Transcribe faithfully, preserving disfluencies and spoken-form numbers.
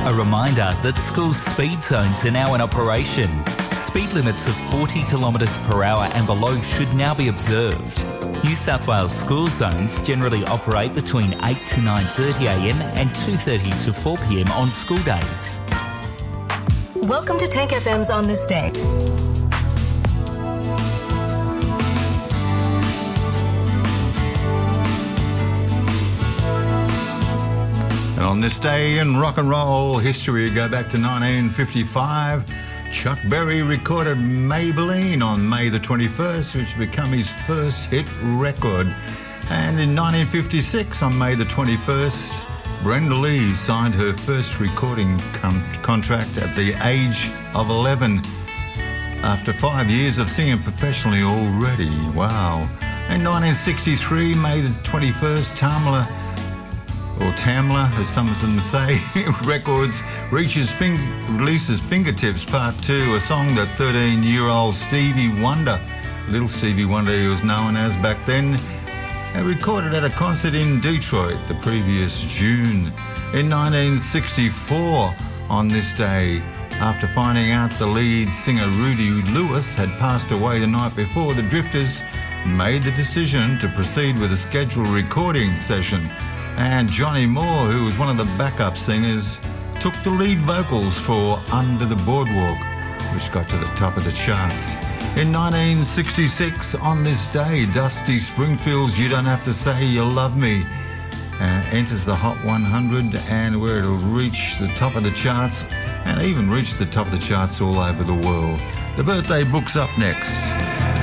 A reminder that school speed zones are now in operation. Speed limits of forty kilometres per hour and below should now be observed. New South Wales school zones generally operate between eight to nine thirty a m and two thirty to four p m on school days. Welcome to Tank F M's On This Day. And on this day in rock and roll history, we go back to nineteen fifty-five. Chuck Berry recorded Maybelline on May the twenty-first, which became his first hit record. And in nineteen fifty-six, on May the twenty-first, Brenda Lee signed her first recording con- contract at the age of eleven. After five years of singing professionally already. Wow. In nineteen sixty-three, May the twenty-first, Tamla, or Tamla, as some of them say, Records reaches fing- releases Fingertips Part two, a song that thirteen-year-old Stevie Wonder, little Stevie Wonder he was known as back then, and recorded at a concert in Detroit the previous June. In nineteen sixty-four, on this day, after finding out the lead singer Rudy Lewis had passed away the night before, the Drifters made the decision to proceed with a scheduled recording session. And Johnny Moore, who was one of the backup singers, took the lead vocals for Under the Boardwalk, which got to the top of the charts. In nineteen sixty-six, on this day, Dusty Springfield's You Don't Have to Say You Love Me uh, enters the Hot one hundred, and where it'll reach the top of the charts and even reach the top of the charts all over the world. The birthday book's up next.